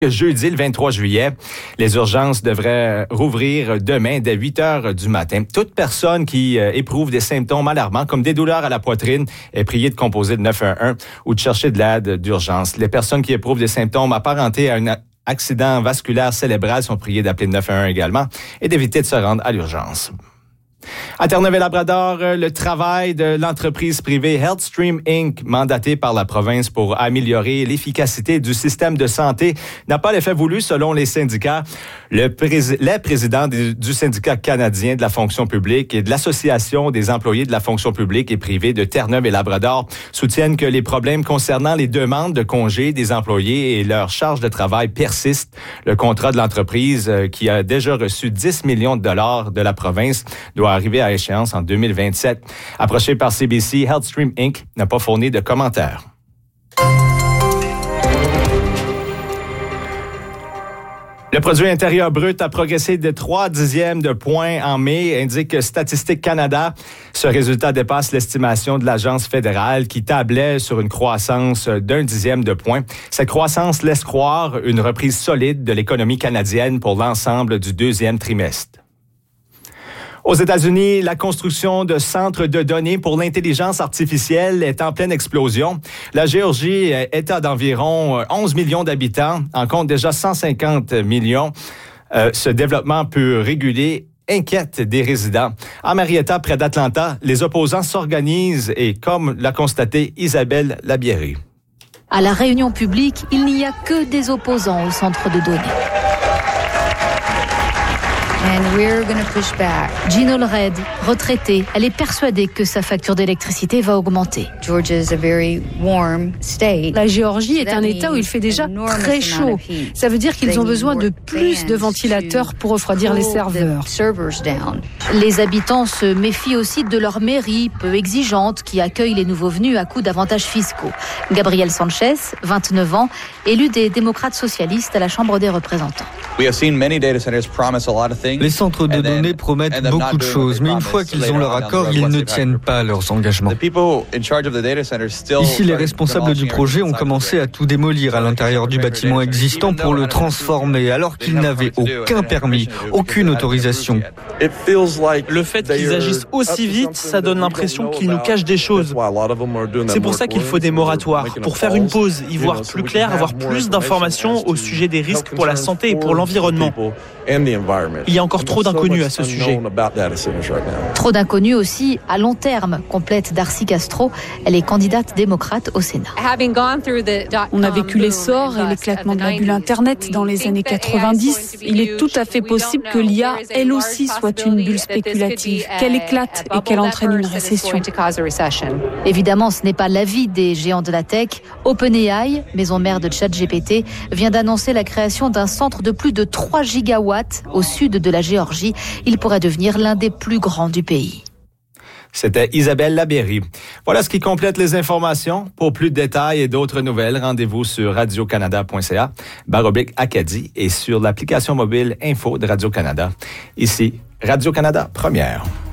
Jeudi, le 23 juillet, les urgences devraient rouvrir demain dès 8 heures du matin. Toute personne qui éprouve des symptômes alarmants comme des douleurs à la poitrine est priée de composer le 911 ou de chercher de l'aide d'urgence. Les personnes qui éprouvent des symptômes apparentés à un accident vasculaire cérébral sont priées d'appeler le 911 également et d'éviter de se rendre à l'urgence. À Terre-Neuve-et-Labrador, le travail de l'entreprise privée HealthStream Inc., mandatée par la province pour améliorer l'efficacité du système de santé, n'a pas l'effet voulu selon les syndicats. Les présidents du syndicat canadien de la fonction publique et de l'Association des employés de la fonction publique et privée de Terre-Neuve-et-Labrador soutiennent que les problèmes concernant les demandes de congés des employés et leur charge de travail persistent. Le contrat de l'entreprise, qui a déjà reçu 10 millions de dollars de la province, doit arriver à échéance en 2027. Approché par CBC, HealthStream Inc. n'a pas fourni de commentaires. Le produit intérieur brut a progressé de 0,3 de point en mai, indique Statistique Canada. Ce résultat dépasse l'estimation de l'agence fédérale qui tablait sur une croissance d'0,1 de point. Cette croissance laisse croire une reprise solide de l'économie canadienne pour l'ensemble du deuxième trimestre. Aux États-Unis, la construction de centres de données pour l'intelligence artificielle est en pleine explosion. La Géorgie, État d'environ 11 millions d'habitants, en compte déjà 150 millions. Ce développement peu régulier inquiète des résidents. À Marietta, près d'Atlanta, les opposants s'organisent et, comme l'a constaté Isabelle Labiéry. À la réunion publique, il n'y a que des opposants au centre de données. And we're going to push back. Jean Allred, retraitée, elle est persuadée que sa facture d'électricité va augmenter. Georgia is a very warm state. La Géorgie est un État où il fait déjà très chaud. Ça veut dire qu'ils ont besoin de plus de ventilateurs pour refroidir les serveurs. Les habitants se méfient aussi de leur mairie, peu exigeante, qui accueille les nouveaux venus à coups d'avantages fiscaux. Gabriel Sanchez, 29 ans, élu des démocrates socialistes à la Chambre des représentants. Les centres de données promettent beaucoup de choses, mais une fois qu'ils ont leur accord, ils ne tiennent pas leurs engagements. Ici, les responsables du projet ont commencé à tout démolir à l'intérieur du bâtiment existant pour le transformer, alors qu'ils n'avaient aucun permis, aucune autorisation. Le fait qu'ils agissent aussi vite, ça donne l'impression qu'ils nous cachent des choses. C'est pour ça qu'il faut des moratoires, pour faire une pause, y voir plus clair, avoir plus d'informations au sujet des risques pour la santé et pour l'environnement. Il y a encore trop d'inconnus à ce sujet. Trop d'inconnus aussi à long terme, complète Darcy Castro. Elle est candidate démocrate au Sénat. On a vécu l'essor et l'éclatement de la bulle Internet dans les années 90. Il est tout à fait possible que l'IA, elle aussi, soit une bulle spéculative, qu'elle éclate et qu'elle entraîne une récession. Évidemment, ce n'est pas l'avis des géants de la tech. OpenAI, maison mère de ChatGPT, vient d'annoncer la création d'un centre de plus de 3 gigawatts au sud de la Géorgie. Il pourrait devenir l'un des plus grands du pays. C'était Isabelle Labiéry. Voilà ce qui complète les informations. Pour plus de détails et d'autres nouvelles, rendez-vous sur radiocanada.ca/Acadie et sur l'application mobile Info de Radio-Canada. Ici, Radio-Canada Première.